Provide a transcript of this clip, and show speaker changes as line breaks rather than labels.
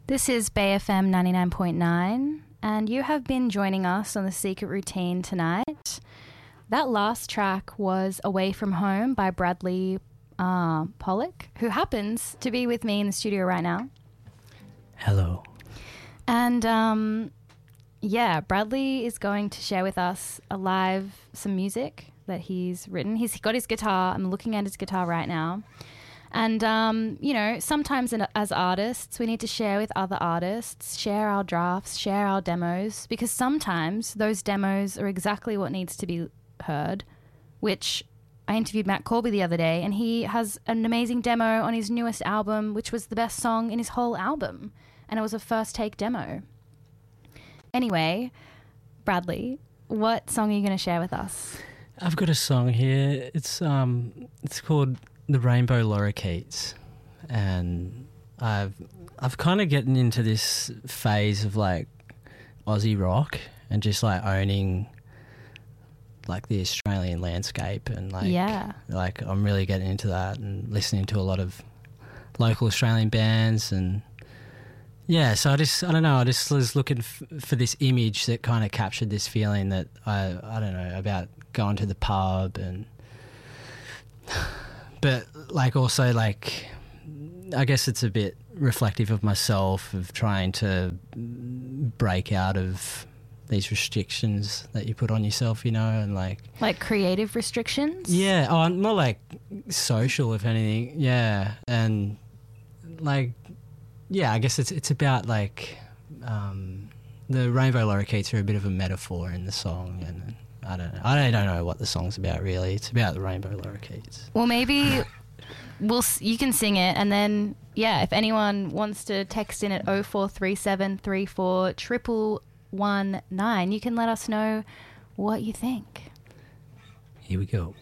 This is Bay FM 99.9, and you have been joining us on The Secret Routine tonight. That last track was Away From Home by Bradley Pollock, who happens to be with me in the studio right now.
Hello.
And Bradley is going to share with us some music that he's written. He's got his guitar. I'm looking at his guitar right now. And, sometimes as artists, we need to share with other artists, share our drafts, share our demos, because sometimes those demos are exactly what needs to be heard, which I interviewed Matt Corby the other day, and he has an amazing demo on his newest album, which was the best song in his whole album, and it was a first take demo. Anyway, Bradley, what song are you going to share with us?
I've got a song here. It's called The Rainbow Lorikeets, and I've kind of getting into this phase of like Aussie rock and just like owning like the Australian landscape, and like I'm really getting into that and listening to a lot of local Australian bands, and so I don't know, I just was looking for this image that kind of captured this feeling that I don't know, about going to the pub, and but like also like I guess it's a bit reflective of myself, of trying to break out of these restrictions that you put on yourself, and like
creative restrictions.
More like social, if anything. And like I guess it's about like the Rainbow Lorikeets are a bit of a metaphor in the song, and I don't know what the song's about really. It's about the Rainbow Lorikeets.
Well, maybe you can sing it, and then if anyone wants to text in at 0437 34 119, you can let us know what you think.
Here we go.